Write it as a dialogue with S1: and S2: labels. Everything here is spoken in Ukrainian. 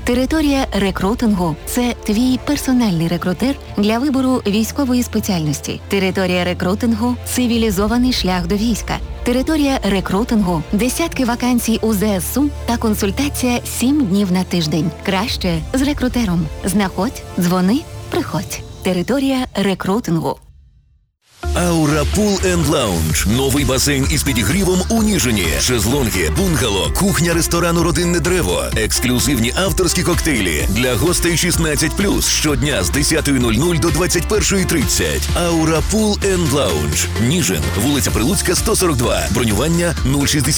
S1: Територія рекрутингу – це твій персональний рекрутер для вибору військової спеціальності. Територія рекрутингу – цивілізований шлях до війська. Територія рекрутингу – десятки вакансій у ЗСУ та консультація 7 днів на тиждень. Краще з рекрутером. Знаходь, дзвони, приходь. Територія рекрутингу.
S2: Аура Пул енд Лаунж. Новий басейн із підігрівом у Ніжині. Шезлонги, бунгало, кухня ресторану «Родинне древо». Ексклюзивні авторські коктейлі. Для гостей 16+. Щодня з 10:00 до 21:30. Аура Пул енд Лаунж. Ніжин. Вулиця Прилуцька, 142. Бронювання 060.